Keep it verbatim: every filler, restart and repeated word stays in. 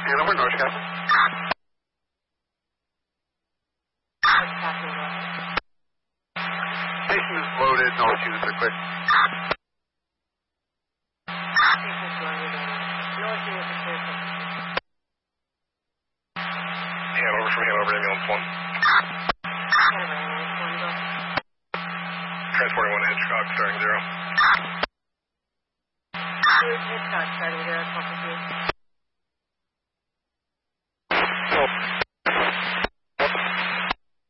Hanover, Northcastle. Station is loaded, no issues are quick. Hanover from Hanover, ambulance one. Transporting one to Hitchcock, starting zero. Hitchcock, starting zero,